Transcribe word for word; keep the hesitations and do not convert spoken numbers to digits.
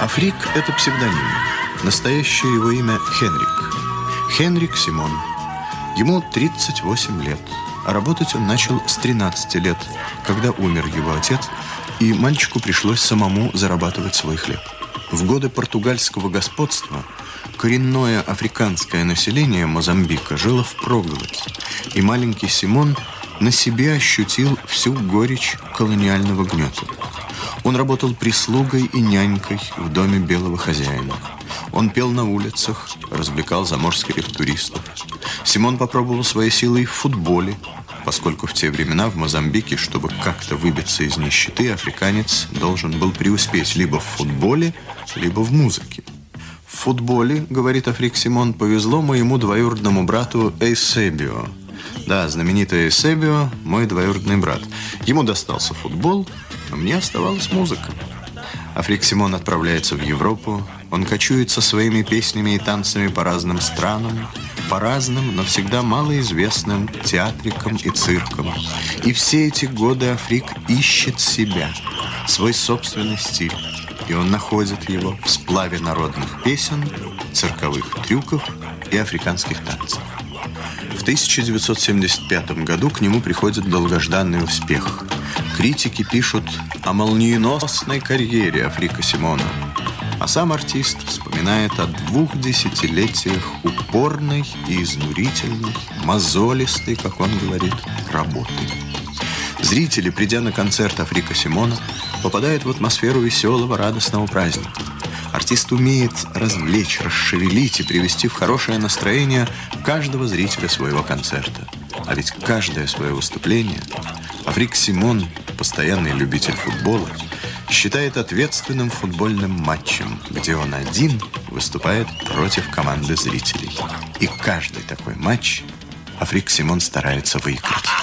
Африк – это псевдоним. Настоящее его имя – Хенрик. Хенрик Симон. Ему тридцать восемь лет, а работать он начал с тринадцати лет, когда умер его отец, и мальчику пришлось самому зарабатывать свой хлеб. В годы португальского господства коренное африканское население Мозамбика жило впроголодь, и маленький Симон на себе ощутил всю горечь колониального гнета. Он работал прислугой и нянькой в доме белого хозяина. Он пел на улицах, развлекал заморских туристов. Симон попробовал свои силы и в футболе, поскольку в те времена в Мозамбике, чтобы как-то выбиться из нищеты, африканец должен был преуспеть либо в футболе, либо в музыке. В футболе, говорит Африк Симон, повезло моему двоюродному брату Эйсебио. Да, знаменитый Эйсебио, мой двоюродный брат. Ему достался футбол, а мне оставалась музыка. Африк Симон отправляется в Европу. Он кочует со своими песнями и танцами по разным странам, по разным, но всегда малоизвестным театрикам и циркам. И все эти годы Африк ищет себя, свой собственный стиль. И он находит его в сплаве народных песен, цирковых трюков и африканских танцев. В тысяча девятьсот семьдесят пятом году к нему приходит долгожданный успех. Критики пишут о молниеносной карьере Африка Симона, а сам артист вспоминает о двух десятилетиях упорной и изнурительной, мозолистой, как он говорит, работы. Зрители, придя на концерт Африка Симона, попадают в атмосферу веселого, радостного праздника. Артист умеет развлечь, расшевелить и привести в хорошее настроение каждого зрителя своего концерта. А ведь каждое свое выступление Африк Симон, постоянный любитель футбола, считает ответственным футбольным матчем, где он один выступает против команды зрителей. И каждый такой матч Африк Симон старается выиграть.